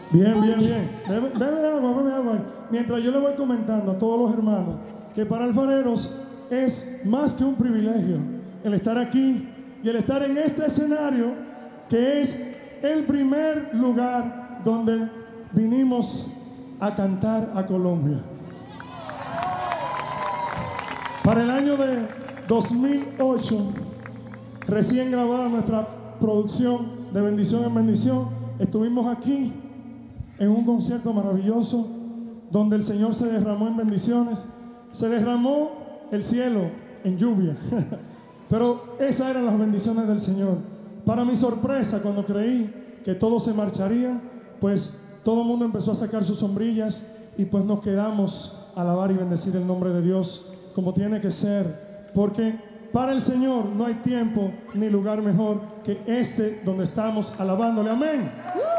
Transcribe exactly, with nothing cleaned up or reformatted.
Bien, bien, bien. Bebe, bebe agua, bebe agua. Mientras yo le voy comentando a todos los hermanos que para alfareros es más que un privilegio el estar aquí y el estar en este escenario que es el primer lugar donde vinimos a cantar a Colombia. Para el año de dos mil ocho, recién grabada nuestra producción de Bendición en Bendición, estuvimos aquí en un concierto maravilloso donde el Señor se derramó en bendiciones, se derramó el cielo en lluvia, pero esas eran las bendiciones del Señor. Para mi sorpresa, cuando creí que todos se marcharían, pues todo el mundo empezó a sacar sus sombrillas y pues nos quedamos a alabar y bendecir el nombre de Dios como tiene que ser, porque para el Señor no hay tiempo ni lugar mejor que este donde estamos alabándole. Amén.